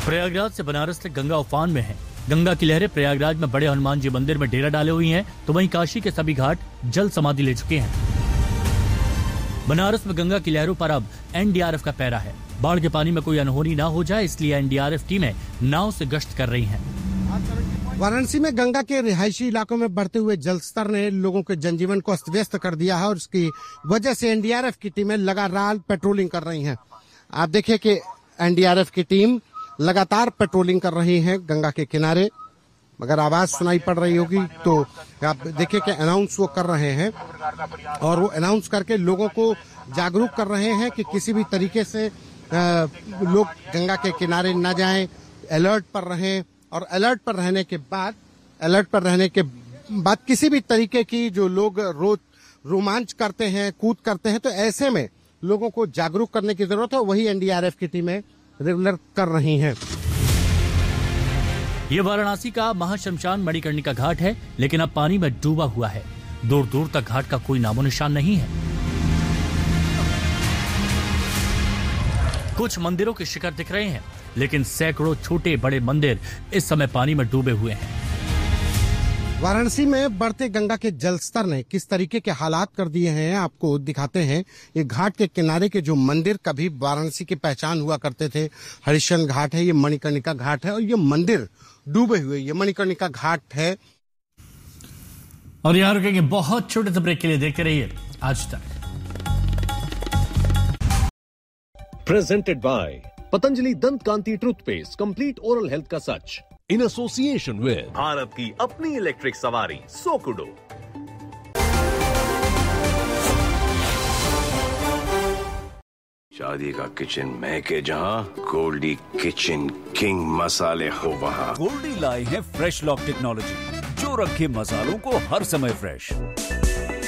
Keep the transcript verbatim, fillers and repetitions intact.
प्रयागराज से बनारस तक गंगा उफान में है। गंगा की लहरें प्रयागराज में बड़े हनुमान जी मंदिर में डेरा डाले हुई हैं, तो वहीं काशी के सभी घाट जल समाधि ले चुके हैं। बनारस में गंगा की लहरों पर अब एन डी आर एफ का पहरा है। बाढ़ के पानी में कोई अनहोनी ना हो जाए, इसलिए एन डी आर एफ टीमें नाव से गश्त कर रही हैं। वाराणसी में गंगा के रिहायशी इलाकों में बढ़ते हुए जलस्तर ने लोगों के जनजीवन को अस्त व्यस्त कर दिया है और इसकी वजह से एन डी आर एफ की टीमें लगातार पेट्रोलिंग कर रही हैं। आप देखिए कि एन डी आर एफ की टीम लगातार पेट्रोलिंग कर रही है गंगा के किनारे। अगर आवाज सुनाई पड़ रही होगी तो आप देखिए कि अनाउंस वो कर रहे हैं और वो अनाउंस करके लोगों को जागरूक कर रहे हैं कि किसी भी तरीके से लोग गंगा के किनारे न जाएं, अलर्ट पर रहें और अलर्ट पर रहने के बाद अलर्ट पर रहने के बाद किसी भी तरीके की जो लोग रोज रोमांच करते हैं, कूद करते हैं, तो ऐसे में लोगों को जागरूक करने की जरूरत है। वही एन डी आर एफ की टीमें रेगुलर कर रही हैं। ये वाराणसी का महाशमशान मणिकर्णिका घाट है, लेकिन अब पानी में डूबा हुआ है। दूर दूर तक घाट का कोई नामो निशान नहीं है। कुछ मंदिरों के शिखर दिख रहे हैं, लेकिन सैकड़ों छोटे बड़े मंदिर इस समय पानी में डूबे हुए हैं। वाराणसी में बढ़ते गंगा के जलस्तर ने किस तरीके के हालात कर दिए हैं आपको दिखाते हैं। ये घाट के किनारे के जो मंदिर कभी वाराणसी की पहचान हुआ करते थे, हरिश्चंद्र घाट है, ये मणिकर्णिका घाट है और ये मंदिर डूबे हुए ये मणिकर्णिका घाट है। और यहाँ रुकेंगे बहुत छोटे से ब्रेक के लिए। देखते रहिए आज तक। प्रेजेंटेड बाय पतंजलि दंत कांति टूथपेस्ट, कंप्लीट ओरल हेल्थ का सच, इन एसोसिएशन विद भारत की अपनी इलेक्ट्रिक सवारी सोकुडो। शादी का किचन महके जहां, गोल्डी किचन किंग मसाले हो वहां। गोल्डी लाए हैं फ्रेश लॉक टेक्नोलॉजी, जो रखे मसालों को हर समय फ्रेश।